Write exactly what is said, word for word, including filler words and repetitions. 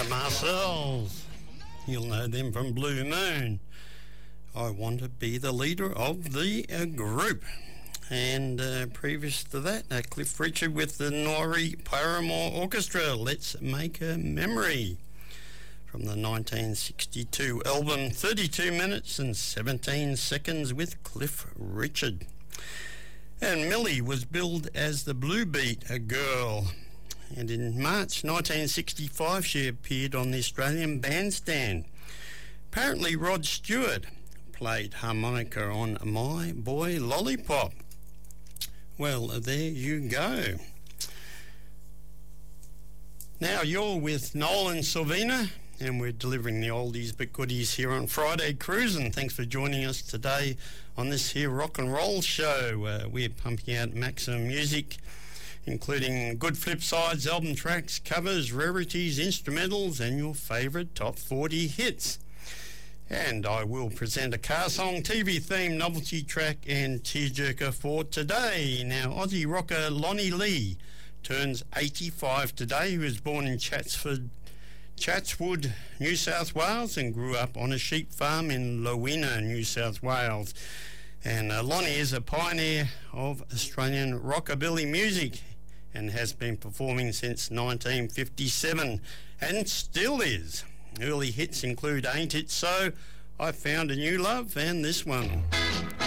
The Marcells. You'll know them from Blue Moon. I want to be the leader of the uh, group. And uh, previous to that, uh, Cliff Richard with the Norrie Paramore Orchestra, Let's Make a Memory. From the nineteen sixty-two album, thirty-two minutes and seventeen seconds with Cliff Richard. And Millie was billed as the Blue Beat a girl. And in March nineteen sixty-five, she appeared on the Australian Bandstand. Apparently, Rod Stewart played harmonica on My Boy Lollipop. Well, there you go. Now you're with Noel and Sylvina, and we're delivering the oldies but goodies here on Friday Cruisin'. Thanks for joining us today on this here rock and roll show. Uh, we're pumping out maximum music, including good flip sides, album tracks, covers, rarities, instrumentals, and your favourite top forty hits. And I will present a car song, T V theme, novelty track, and tearjerker for today. Now, Aussie rocker Lonnie Lee turns eighty-five today. He was born in Chatsford, Chatswood, New South Wales, and grew up on a sheep farm in Lowena, New South Wales. And uh, Lonnie is a pioneer of Australian rockabilly music and has been performing since nineteen fifty-seven and still is. Early hits include Ain't It So, I Found a New Love, and this one.